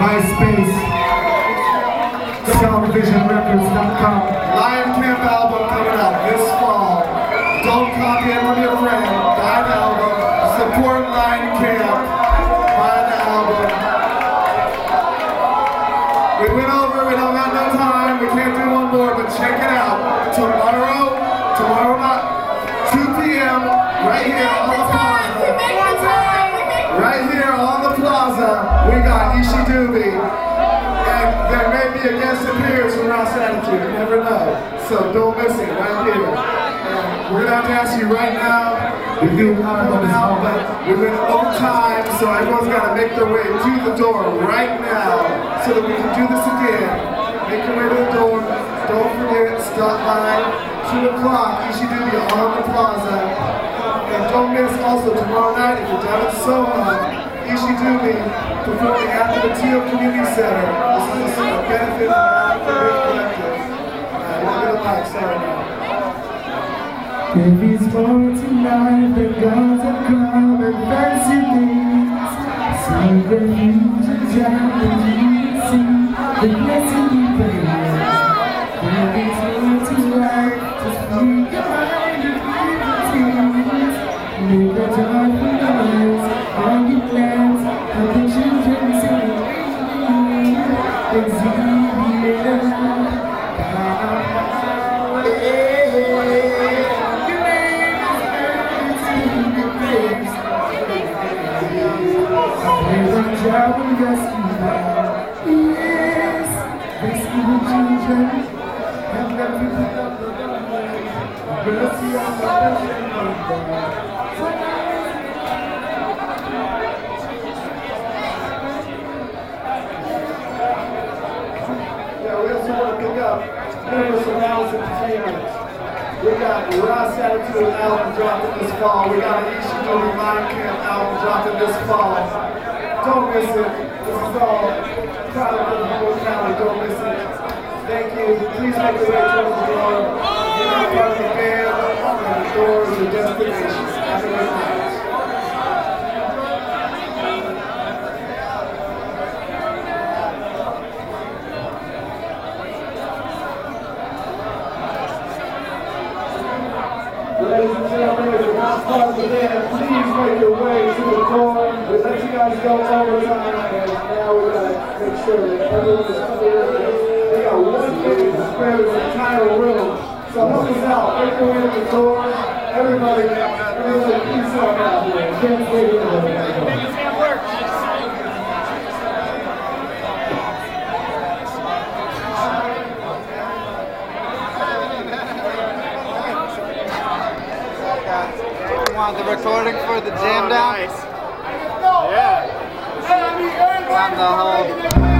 MySpace, SoundVisionRecords.com. Lion Camp album coming out this fall. Don't copy it from your friend. Buy the album. Support Lion Camp. Buy the album. We went over, we don't have no time. We can't do one more, but check it out. Tomorrow night, 2 p.m. right here on the plaza. Right here on the plaza, we got Ishi Dubie. And there may be a guest appearance from Ross Attitude, you never know. So don't miss it right here. And we're gonna have to ask you right now. We do now, but we went over time, so everyone's gotta make their way to the door right now so that we can do this again. Make your way to the door. Don't forget, stop by 2 o'clock, Ishi Dubie on the plaza. And don't miss also tomorrow night, if you're down at Soho, Ishi Dubie performing at the Teal Community Center. This is a benefit of the Big Collective. Look at the mic, sorry now. If it's for tonight, the gods have come and fancy things. See the news and down the see the blessing you bring. If it's for tonight, just free your mind and leave the tears. Make a joyful noise, all your plans, and the children sing. Yes, rescue the children and let me pick up the mercy on the Yeah, we also want to pick up Universal House Entertainment. We got Ross Attitude album dropping this fall. We got an Ishi Dubie Lion Camp album dropping this fall. Don't miss it. This is all proud of the whole county. Don't miss it. Thank you. Please make your way towards the door. You're not part of the band, and the door is your destination. Have a good night. Ladies and gentlemen, if you're not part of the band, please make your way to the door. We let you guys go overtime, and now we gotta make sure that everyone is clear. They got 1 minute to spare this entire room. So help us out. Make your way to the door. Everybody, please help out here. Can't wait for them. Want the recording for the jam down? Nice. Yeah. On the whole